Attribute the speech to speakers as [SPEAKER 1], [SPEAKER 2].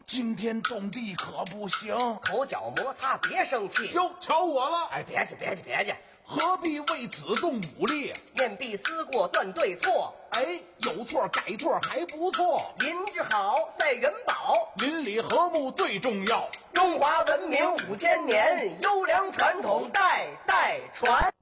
[SPEAKER 1] 惊天动地可不行。
[SPEAKER 2] 口角摩擦别生气。
[SPEAKER 1] 哟，瞧我了！
[SPEAKER 2] 哎，别介，
[SPEAKER 1] 何必为此动武力？
[SPEAKER 2] 面壁思过断对错。
[SPEAKER 1] 哎，有错改错还不错。
[SPEAKER 2] 邻居好赛人保，
[SPEAKER 1] 邻里和睦最重要。
[SPEAKER 2] 中华文明5000年，优良传统代代传。